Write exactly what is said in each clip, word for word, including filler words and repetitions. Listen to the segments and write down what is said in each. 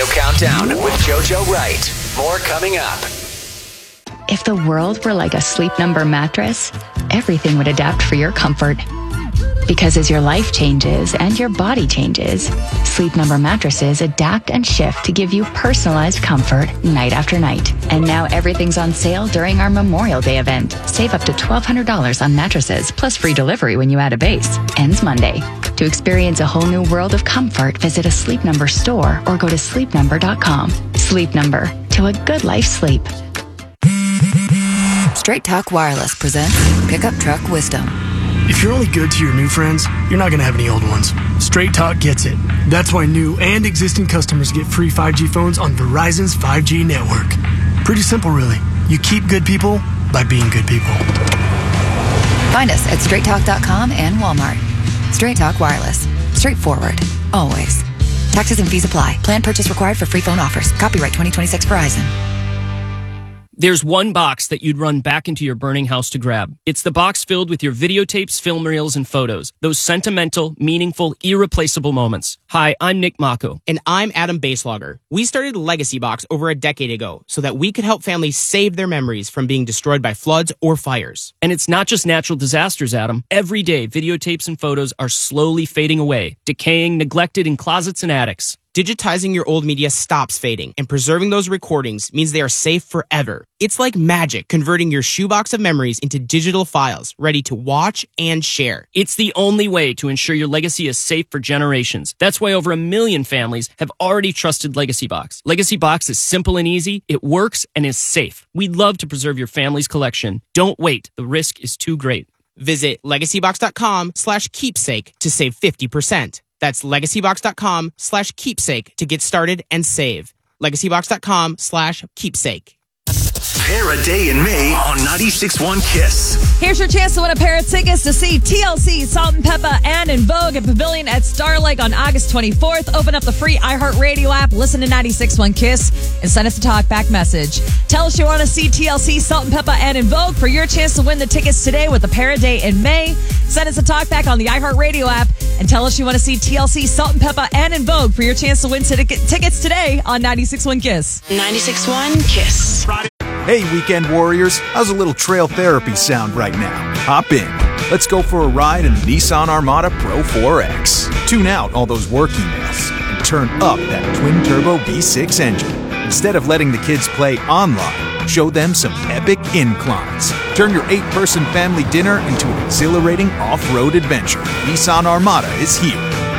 Countdown with JoJo Wright. More coming up. If the world were like a Sleep Number mattress, everything would adapt for your comfort. Because as your life changes and your body changes, Sleep Number mattresses adapt and shift to give you personalized comfort night after night. And now everything's on sale during our Memorial Day event. Save up to twelve hundred dollars on mattresses, plus free delivery when you add a base. Ends Monday. To experience a whole new world of comfort, visit a Sleep Number store or go to sleep number dot com. Sleep Number. To a good life sleep. Straight Talk Wireless presents Pickup Truck Wisdom. If you're only good to your new friends, you're not going to have any old ones. Straight Talk gets it. That's why new and existing customers get free five G phones on Verizon's five G network. Pretty simple, really. You keep good people by being good people. Find us at straight talk dot com and Walmart. Straight Talk Wireless. Straightforward. Always. Taxes and fees apply. Plan purchase required for free phone offers. Copyright twenty twenty-six Verizon. There's one box that you'd run back into your burning house to grab. It's the box filled with your videotapes, film reels, and photos. Those sentimental, meaningful, irreplaceable moments. Hi, I'm Nick Mako. And I'm Adam Baselogger. We started Legacy Box over a decade ago so that we could help families save their memories from being destroyed by floods or fires. And it's not just natural disasters, Adam. Every day, videotapes and photos are slowly fading away, decaying, neglected in closets and attics. Digitizing your old media stops fading, and preserving those recordings means they are safe forever. It's like magic converting your shoebox of memories into digital files, ready to watch and share. It's the only way to ensure your legacy is safe for generations. That's why over a million families have already trusted Legacy Box. Legacy Box is simple and easy, it works, and is safe. We'd love to preserve your family's collection. Don't wait. The risk is too great. Visit legacybox dot com slash keepsake to save fifty percent. That's legacybox dot com slash keepsake to get started and save. legacybox dot com slash keepsake. Pair a day in May on ninety-six point one Kiss. Here's your chance to win a pair of tickets to see T L C, Salt and Peppa, and En Vogue at Pavilion at Star Lake on August twenty-fourth. Open up the free iHeartRadio app, listen to ninety-six point one Kiss, and send us a talkback message. Tell us you want to see T L C, Salt and Peppa, and En Vogue for your chance to win the tickets today with a pair a day in May. Send us a talkback on the iHeartRadio app and tell us you want to see T L C, Salt and Peppa, and En Vogue for your chance to win t- tickets today on ninety-six point one Kiss. ninety-six point one Kiss. Hey, weekend warriors, how's a little trail therapy sound right now? Hop in. Let's go for a ride in the Nissan Armada Pro four X. Tune out all those work emails and turn up that twin-turbo V six engine. Instead of letting the kids play online, show them some epic inclines. Turn your eight-person family dinner into an exhilarating off-road adventure. Nissan Armada is here.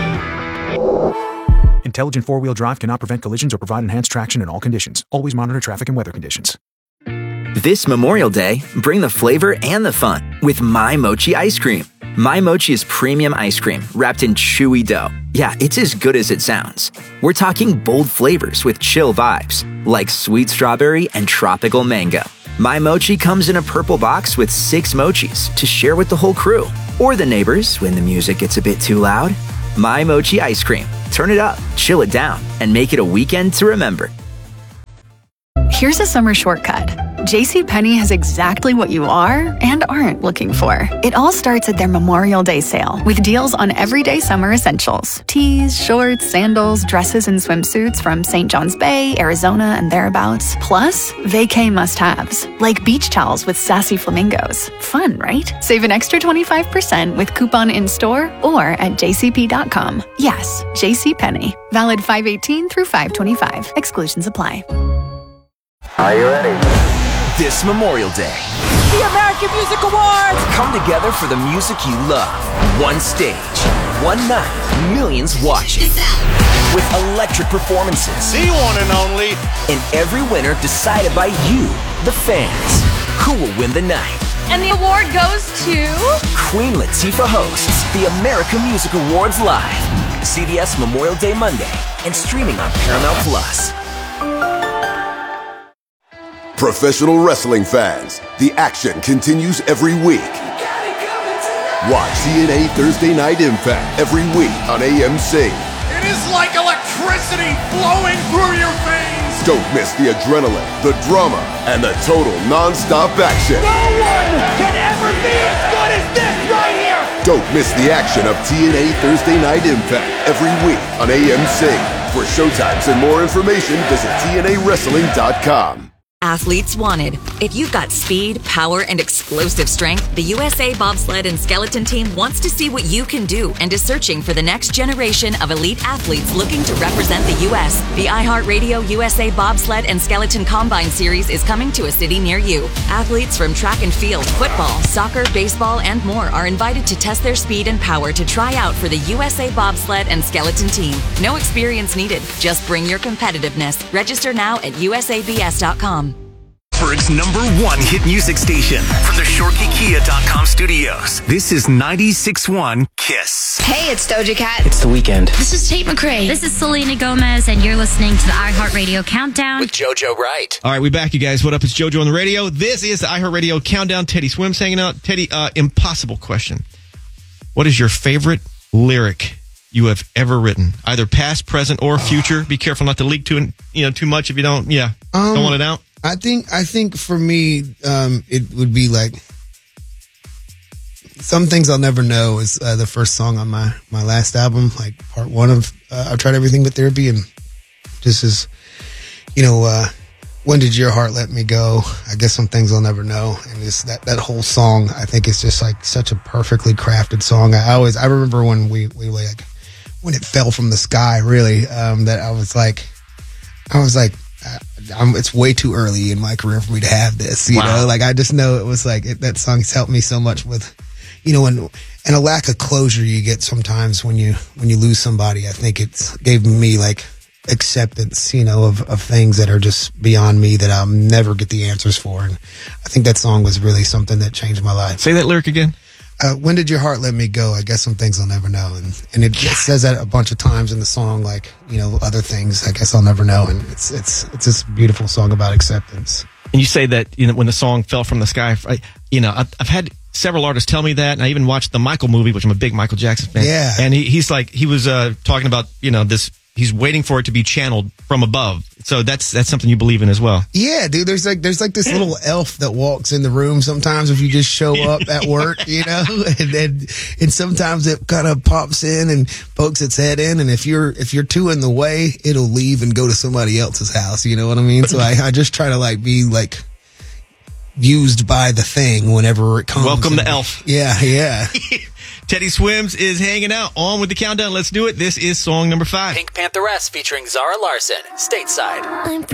Intelligent four-wheel drive cannot prevent collisions or provide enhanced traction in all conditions. Always monitor traffic and weather conditions. This Memorial Day, bring the flavor and the fun with My Mochi ice cream. My Mochi is premium ice cream wrapped in chewy dough. Yeah, it's as good as it sounds. We're talking bold flavors with chill vibes, like sweet strawberry and tropical mango. My Mochi comes in a purple box with six mochis to share with the whole crew, or the neighbors when the music gets a bit too loud. My Mochi ice cream. Turn it up, chill it down, and make it a weekend to remember. Here's a summer shortcut. JCPenney has exactly what you are and aren't looking for. It all starts at their Memorial Day sale with deals on everyday summer essentials. Tees, shorts, sandals, dresses, and swimsuits from Saint John's Bay, Arizona, and thereabouts. Plus, vacay must-haves, like beach towels with sassy flamingos. Fun, right? Save an extra twenty-five percent with coupon in-store or at j c p dot com. Yes, JCPenney. Valid five eighteen through five twenty-five. Exclusions apply. Are you ready? This Memorial Day, The American Music Awards! come together for the music you love. One stage, one night, millions watching. With electric performances. The one and only. And every winner decided by you, the fans. Who will win the night? And the award goes to... Queen Latifah hosts the American Music Awards live. C B S Memorial Day Monday and streaming on Paramount Plus. Professional wrestling fans, the action continues every week. Watch T N A Thursday Night Impact every week on A M C. It is like electricity flowing through your veins. Don't miss the adrenaline, the drama, and the total non-stop action. No one can ever be as good as this right here. Don't miss the action of T N A Thursday Night Impact every week on A M C. For showtimes and more information, visit T N A wrestling dot com. Athletes wanted. If you've got speed, power, and explosive strength, the U S A Bobsled and Skeleton Team wants to see what you can do and is searching for the next generation of elite athletes looking to represent the U S The iHeartRadio U S A Bobsled and Skeleton Combine Series is coming to a city near you. Athletes from track and field, football, soccer, baseball, and more are invited to test their speed and power to try out for the U S A Bobsled and Skeleton Team. No experience needed. Just bring your competitiveness. Register now at U S A B S dot com. Pittsburgh's number one hit music station from the Shorkey Kia dot com studios. This is ninety-six point one KISS. Hey, it's Doja Cat. It's The Weeknd. This is Tate McRae. This is Selena Gomez, and you're listening to the iHeartRadio Countdown with JoJo Wright. All right, we back, you guys. What up? It's JoJo on the radio. This is the iHeartRadio Countdown. Teddy Swims hanging out. Teddy, uh, impossible question. What is your favorite lyric you have ever written, either past, present, or future? Be careful not to leak too, you know, too much if you don't. Yeah, um, don't want it out. I think I think for me, um, it would be like Some Things I'll Never Know is uh, the first song on my, my last album, like part one of uh, I've Tried Everything But Therapy, and just as, you know, uh, When Did Your Heart Let Me Go? I guess Some Things I'll Never Know, and just that, that whole song, I think it's just like such a perfectly crafted song. I always I remember when we we like when it fell from the sky, really, um, that I was like, I was like. I'm, it's way too early in my career for me to have this, you wow. know, like I just know it was like it, that song's helped me so much with, you know, and, and a lack of closure you get sometimes when you, when you lose somebody. I think it's gave me like acceptance, you know, of, of things that are just beyond me that I'll never get the answers for. And I think that song was really something that changed my life. Say that lyric again. Uh, when did your heart let me go? I guess some things I'll never know. And, and it, it says that a bunch of times in the song, like, you know, other things I guess I'll never know. And it's, it's, it's this beautiful song about acceptance. And you say that, you know, when the song fell from the sky, I, you know, I've, I've had several artists tell me that. And I even watched the Michael movie, which I'm a big Michael Jackson fan. Yeah. And he, he's like, he was, uh, talking about, you know, this, he's waiting for it to be channeled from above. So that's that's something you believe in as well. Yeah, dude. There's like there's like this little elf that walks in the room sometimes if you just show up at work, you know, and then and sometimes it kind of pops in and pokes its head in, and if you're if you're too in the way, it'll leave and go to somebody else's house. You know what I mean? So I, I just try to like be like used by the thing whenever it comes. Welcome and, the elf. Yeah, yeah. Teddy Swims is hanging out on with the countdown. Let's do it. This is song number five. Pink Pantheress featuring Zara Larson, Stateside. I'm